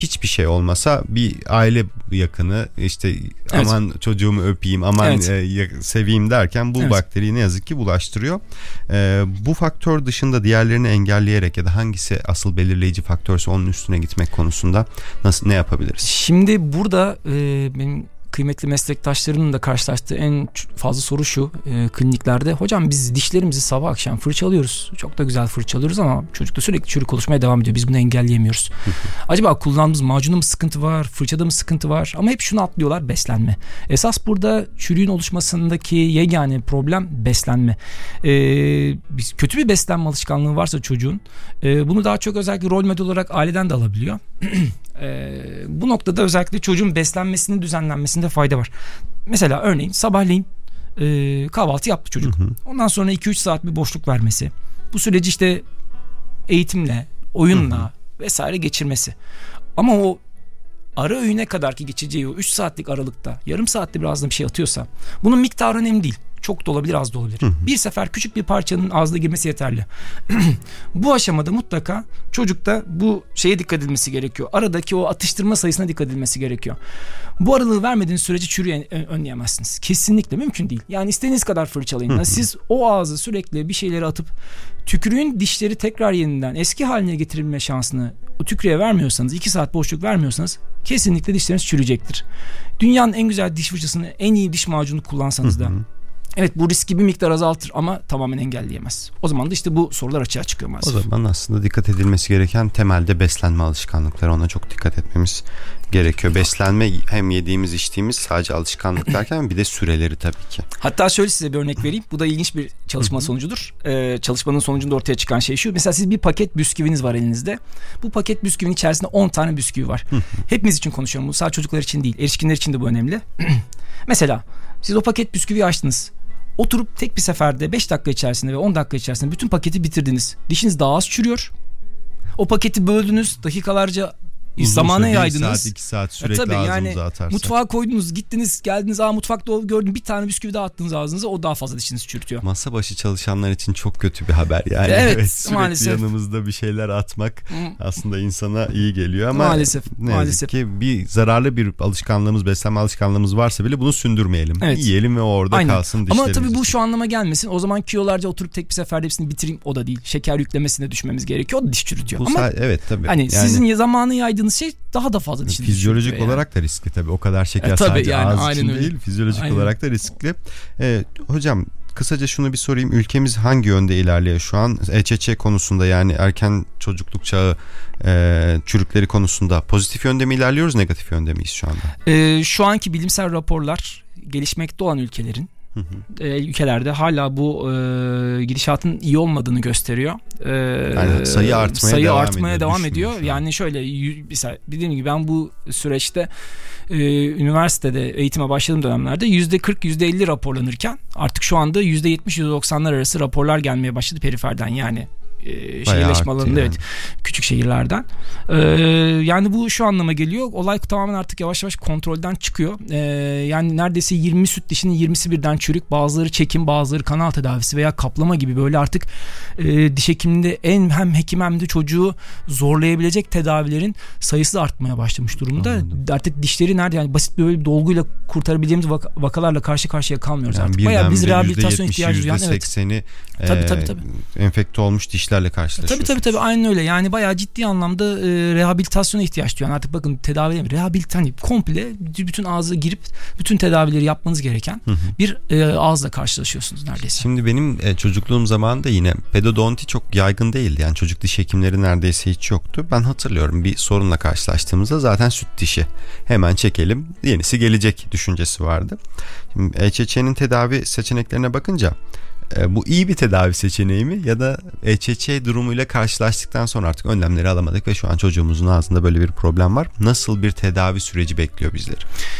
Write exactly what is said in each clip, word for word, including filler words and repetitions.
hiçbir şey olmasa bir aile yakını işte evet. aman çocuğumu öpeyim, aman evet. e, seveyim derken bu evet. bakteriyi ne yazık ki bulaştırıyor. E, bu faktör dışında diğerlerini engelleyerek ya da hangisi asıl belirleyici faktörse onun üstüne gitmek konusunda nasıl ne yapabiliriz? Şimdi burada e, benim kıymetli meslektaşlarımın da karşılaştığı en fazla soru şu e, kliniklerde. Hocam biz dişlerimizi sabah akşam fırçalıyoruz. Çok da güzel fırçalıyoruz ama çocuk da sürekli çürük oluşmaya devam ediyor. Biz bunu engelleyemiyoruz. Acaba kullandığımız macunda mı sıkıntı var? Fırçada mı sıkıntı var? Ama hep şunu atlıyorlar: beslenme. Esas burada çürüğün oluşmasındaki yegane problem beslenme. E, biz, kötü bir beslenme alışkanlığı varsa çocuğun e, bunu daha çok özellikle rol model olarak aileden de alabiliyor. Ee, bu noktada özellikle çocuğun beslenmesinin düzenlenmesinde fayda var. Mesela örneğin sabahleyin e, kahvaltı yaptı çocuk. Hı hı. Ondan sonra iki üç saat bir boşluk vermesi. Bu süreci işte eğitimle, oyunla hı hı. vesaire geçirmesi. Ama o ara öğüne kadar ki geçeceği o üç saatlik aralıkta yarım saatte biraz da bir şey atıyorsa bunun miktarı önemli değil. Çok da olabilir, az da olabilir. Hı hı. Bir sefer küçük bir parçanın ağzına girmesi yeterli. Bu aşamada mutlaka çocukta bu şeye dikkat edilmesi gerekiyor. Aradaki o atıştırma sayısına dikkat edilmesi gerekiyor. Bu aralığı vermediğiniz sürece çürüğü önleyemezsiniz. Kesinlikle mümkün değil. Yani istediğiniz kadar fırçalayın. Hı hı. Siz o ağzı sürekli bir şeyleri atıp tükürüğün dişleri tekrar yeniden eski haline getirilme şansını o tükürüğe vermiyorsanız, iki saat boşluk vermiyorsanız kesinlikle dişleriniz çürüyecektir. Dünyanın en güzel diş fırçasını, en iyi diş macunu kullansanız da hı hı. evet, bu riski bir miktar azaltır ama tamamen engelleyemez. O zaman da işte bu sorular açığa çıkıyor maalesef. O zaman aslında dikkat edilmesi gereken temelde beslenme alışkanlıkları, ona çok dikkat etmemiz gerekiyor. Beslenme hem yediğimiz içtiğimiz sadece alışkanlık derken bir de süreleri tabii ki. Hatta şöyle size bir örnek vereyim. Bu da ilginç bir çalışma sonucudur. Ee, çalışmanın sonucunda ortaya çıkan şey şu. Mesela siz bir paket bisküviniz var elinizde. Bu paket bisküvinin içerisinde on tane bisküvi var. Hepimiz için konuşuyorum. Bu sadece çocuklar için değil. Erişkinler için de bu önemli. Mesela siz o paket bisküviyi açtınız. Oturup tek bir seferde beş dakika içerisinde ve on dakika içerisinde bütün paketi bitirdiniz. Dişiniz daha az çürüyor. O paketi böldünüz, dakikalarca uzun zamana yaydınız. Bir saat, iki saat sürekli tabii, ağzınıza yani atarsak. Mutfağa koydunuz, gittiniz, geldiniz, aa mutfakta gördüm, bir tane bisküvi daha attınız ağzınıza, o daha fazla dişinizi çürütüyor. Masa başı çalışanlar için çok kötü bir haber yani. Evet, evet sürekli maalesef. Yanımızda bir şeyler atmak aslında insana iyi geliyor ama maalesef, ne maalesef. yazık ki bir zararlı bir alışkanlığımız, beslenme alışkanlığımız varsa bile bunu sündürmeyelim. Evet. Yiyelim ve orada aynen. Kalsın dişlerimiz. Ama tabii bu şu anlama gelmesin. O zaman kilolarca oturup tek bir seferde hepsini bitireyim, o da değil. Şeker yüklemesine düşmemiz gerekiyor. O da diş çürütüyor. Bu ama sa- evet tabii. Hani yani, sizin zamanı yaydığınız şey daha da fazla dişinizi fizyolojik çürütüyor olarak yani. da riskli tabii. O kadar şeker e, sadece yani, ağız için öyle. değil, fizyolojik aynen. olarak da riskli. Ee, hocam kısaca şunu bir sorayım. Ülkemiz hangi yönde ilerliyor şu an? E Ç Ç konusunda, yani erken çocukluk çağı e, çürükleri konusunda pozitif yönde mi ilerliyoruz, negatif yönde miyiz şu anda? Ee, şu anki bilimsel raporlar gelişmekte olan ülkelerin Hı hı. E, ülkelerde hala bu e, gidişatın iyi olmadığını gösteriyor. E, yani sayı artmaya sayı devam artmaya ediyor, devam ediyor. Yani şöyle mesela dediğim gibi ben bu süreçte e, üniversitede eğitime başladığım dönemlerde yüzde kırk yüzde elli raporlanırken artık şu anda yüzde yetmiş yüzde doksanlar arası raporlar gelmeye başladı periferden, yani e, şehirleşme alanında yani. Evet, küçük şehirlerden. E, yani bu şu anlama geliyor. Olay tamamen artık yavaş yavaş kontrolden çıkıyor. E, yani neredeyse yirmi süt dişinin yirmisi birden çürük, bazıları çekim, bazıları kanal tedavisi veya kaplama gibi böyle artık e, diş hekiminde en hem hekim hem de çocuğu zorlayabilecek tedavilerin sayısı da artmaya başlamış durumda. Anladım. Artık dişleri nerede, yani basit böyle bir dolguyla kurtarabileceğimiz vak- vakalarla karşı karşıya kalmıyoruz yani artık. Bayağı biz rehabilitasyon ihtiyacı duyan, yüzde sekseni evet. tabii, tabii, tabii. enfekte olmuş dişlerle karşılaşıyoruz. Tabii tabii tabii aynen öyle. Yani bayağı ciddi anlamda e, rehabilitasyona ihtiyaç duyan, artık bakın tedavi rehabilit hani komple bütün ağza girip bütün tedavileri yapmanız gereken hı hı. bir e, ağızla karşılaşıyorsunuz neredeyse. Şimdi benim e, çocukluğum zamanında yine pedodonti çok yaygın değildi. Yani çocuk diş hekimleri neredeyse hiç yoktu. Ben hatırlıyorum, bir sorunla karşılaştığımızda zaten süt dişi hemen çekelim, yenisi gelecek düşüncesi vardı. Şimdi E Ç Ç'nin tedavi seçeneklerine bakınca bu iyi bir tedavi seçeneği mi, ya da E Ç Ç durumuyla karşılaştıktan sonra artık önlemleri alamadık ve şu an çocuğumuzun ağzında böyle bir problem var. Nasıl bir tedavi süreci bekliyor bizleri?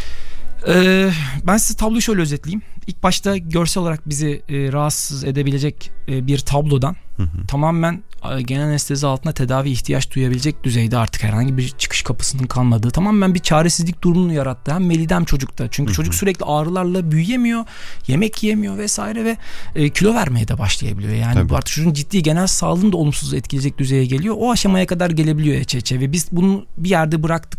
Ee, ben size tabloyu şöyle özetleyeyim. İlk başta görsel olarak bizi e, rahatsız edebilecek e, bir tablodan hı hı. tamamen genel anestezi altında tedavi ihtiyaç duyabilecek düzeyde, artık herhangi bir çıkış kapısının kalmadığı, tamamen bir çaresizlik durumunu yarattı. Hem Melih'de hem çocukta. Çünkü Hı-hı. çocuk sürekli ağrılarla büyüyemiyor, yemek yiyemiyor vesaire ve e, kilo vermeye de başlayabiliyor. Yani Tabii. bu artık çocuğun ciddi genel sağlığını da olumsuz etkileyecek düzeye geliyor. O aşamaya kadar gelebiliyor eç eçe ve biz bunu bir yerde bıraktık.